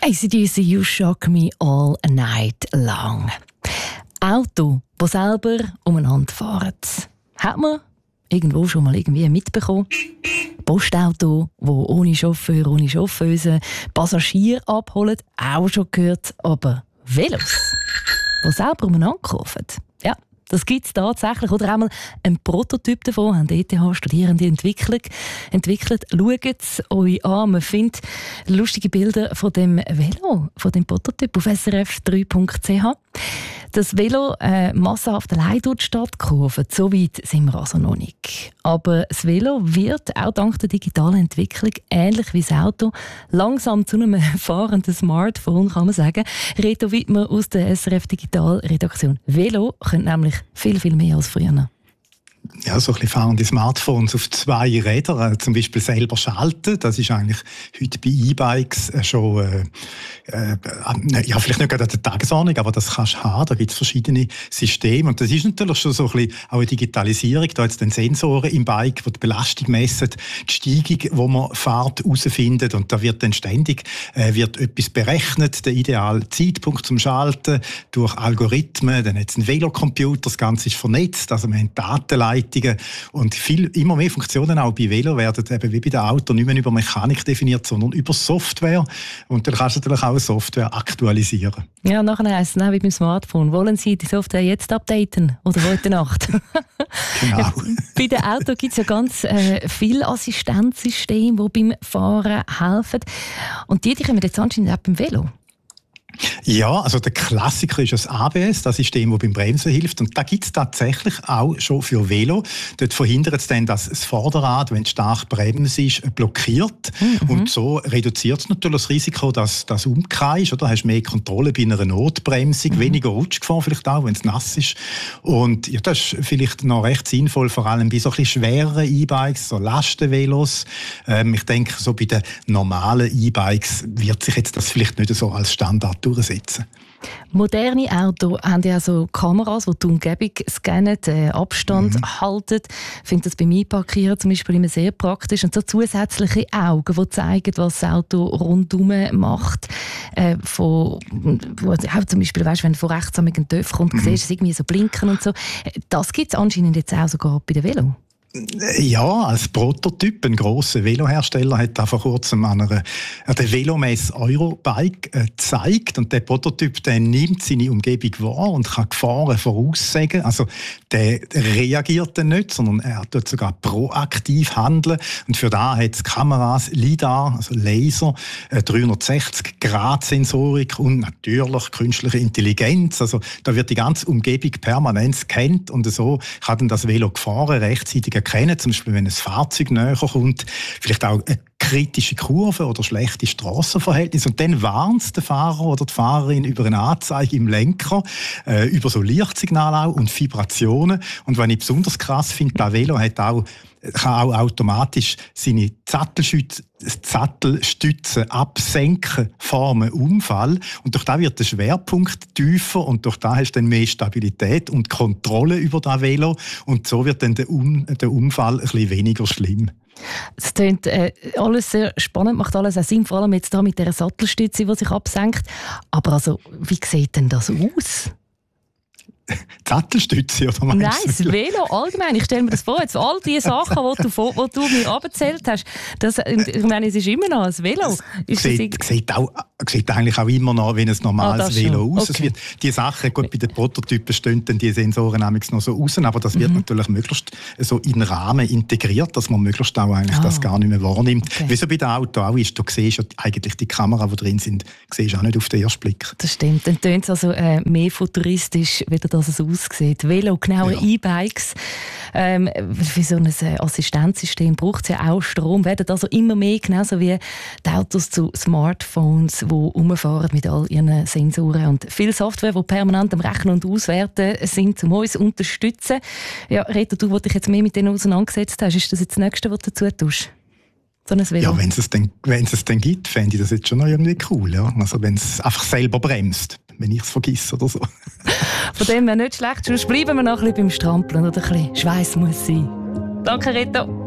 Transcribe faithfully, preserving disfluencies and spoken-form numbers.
A C D C, You Shock Me All Night Long. Auto, die selber umeinander fahren. Hat man irgendwo schon mal irgendwie mitbekommen? Postauto, wo ohne Chauffeur, ohne Chauffeuse Passagier abholen, auch schon gehört. Aber Velos, die selber umeinander kurven. Ja, das gibt es tatsächlich. Oder einmal ein Prototyp davon haben E T H-Studierende entwickelt. entwickelt. Schaut es euch an. Man findet lustige Bilder von dem Velo, von dem Prototyp auf s r f drei punkt c h. Das Velo äh, massenhaft allein durch die Stadt kurvt. So weit sind wir also noch nicht. Aber das Velo wird auch dank der digitalen Entwicklung, ähnlich wie das Auto, langsam zu einem fahrenden Smartphone, kann man sagen. Reto Wittmer aus der S R F Digital-Redaktion. Velo können nämlich viel, viel mehr als früher. Ja, so ein bisschen fahrende Smartphones auf zwei Rädern, äh, zum Beispiel selber schalten. Das ist eigentlich heute bei E-Bikes äh, schon, äh, äh, ja, vielleicht nicht gerade an der Tagesordnung, aber das kannst du haben. Da gibt es verschiedene Systeme. Und das ist natürlich schon so ein bisschen auch eine Digitalisierung. Da jetzt den Sensoren im Bike, die die Belastung messen, die Steigung, wo man fährt, herausfindet. Und da wird dann ständig äh, wird etwas berechnet, der ideale Zeitpunkt zum Schalten, durch Algorithmen. Dann hat es einen Velocomputer, das Ganze ist vernetzt, also wir haben Datenleitungen. Und viel, immer mehr Funktionen auch bei Velo werden eben wie bei den Autos nicht mehr über Mechanik definiert, sondern über Software. Und dann kannst du natürlich auch Software aktualisieren. Ja, nachher heisst es wie beim Smartphone. Wollen Sie die Software jetzt updaten oder heute Nacht? Genau. Bei den Autos gibt es ja ganz äh, viele Assistenzsysteme, die beim Fahren helfen. Und die, die kommen jetzt anscheinend auch beim Velo. Ja, also der Klassiker ist das A B S, das System, das beim Bremsen hilft. Und da gibt es tatsächlich auch schon für Velo. Dort verhindert es dann, dass das Vorderrad, wenn es stark bremst ist, blockiert. Mhm. Und so reduziert es natürlich das Risiko, dass das umkreist. Oder hast mehr Kontrolle bei einer Notbremsung, mhm. weniger Rutschgefahr vielleicht auch, wenn es nass ist. Und ja, das ist vielleicht noch recht sinnvoll, vor allem bei so ein bisschen schwereren E-Bikes, so Lastenvelos. Ähm, ich denke, so bei den normalen E-Bikes wird sich jetzt das vielleicht nicht so als Standard durchsetzen. Moderne Autos haben ja so Kameras, die die Umgebung scannen, den Abstand mhm. halten. Ich finde das beim Einparkieren zum Beispiel immer sehr praktisch. Und so zusätzliche Augen, die zeigen, was das Auto rundherum macht. Äh, von, wo, auch zum Beispiel, weißt, wenn du von rechts an einen Töff kommt, mhm. siehst du es irgendwie so blinken und so. Das gibt es anscheinend jetzt auch sogar bei den Velo. Ja, als Prototyp. Ein grosser Velohersteller hat da vor kurzem an einer an der Velomesse Eurobike äh, gezeigt. Und der Prototyp, der nimmt seine Umgebung wahr und kann Gefahren voraussagen. Also der reagiert dann nicht, sondern er tut sogar proaktiv handeln. Und für das hat es Kameras, LiDAR, also Laser, äh, dreihundertsechzig Grad Sensorik und natürlich künstliche Intelligenz. Also da wird die ganze Umgebung permanent gescannt und so kann dann das Velo Gefahren rechtzeitig erkennen, zum Beispiel wenn ein Fahrzeug näher kommt, vielleicht auch eine kritische Kurve oder schlechte Strassenverhältnisse. Und dann warnt der Fahrer oder die Fahrerin über eine Anzeige im Lenker, äh, über so Lichtsignale auch und Vibrationen. Und was ich besonders krass finde, das Velo hat auch kann auch automatisch seine Sattelstützen, Sattelstützen absenken vor einem Unfall. Und durch das wird der Schwerpunkt tiefer und durch das hast du dann mehr Stabilität und Kontrolle über das Velo. Und so wird dann der, Un- der Unfall ein bisschen weniger schlimm. Es klingt äh, alles sehr spannend, macht alles auch Sinn, vor allem jetzt da mit dieser Sattelstütze, die sich absenkt. Aber also, wie sieht denn das aus? Die Sattelstütze, oder meinst Nein, das Velo allgemein. Ich stelle mir das vor, jetzt all die Sachen, die du, die du mir abgezählt hast, das, ich meine, es ist immer noch ein Velo. Es sieht, sieht, auch, sieht eigentlich auch immer noch wie ein normales ah, Velo aus. Okay. Es wird, die Sachen, gut, bei den Prototypen stehen dann die Sensoren noch so raus, aber das wird mhm. natürlich möglichst so in den Rahmen integriert, dass man möglichst auch eigentlich ah. das gar nicht mehr wahrnimmt. Okay. Wie so bei den Autos auch ist, du siehst ja eigentlich die Kamera, die drin sind, siehst auch nicht auf den ersten Blick. Das stimmt, dann tönt es also äh, mehr futuristisch, wie das es aussieht. Velo, genaue ja. E-Bikes. Ähm, für so ein Assistenzsystem braucht es ja auch Strom. Werden also immer mehr, genauso wie die Autos zu Smartphones, die rumfahren mit all ihren Sensoren und viel Software, die permanent am Rechnen und Auswerten sind, um uns zu unterstützen. Ja, Reto, du, was dich jetzt mehr mit denen auseinandergesetzt hast, ist das jetzt das Nächste, was du dazu tust? So ein Velo? Ja, wenn es es dann, wenn es es dann gibt, fände ich das jetzt schon noch irgendwie cool. Ja? Also wenn es einfach selber bremst, wenn ich es vergesse oder so. Von dem wäre nicht schlecht. Sonst bleiben wir noch ein bisschen beim Strampeln oder ein bisschen Schweiß muss sein. Danke, Reto.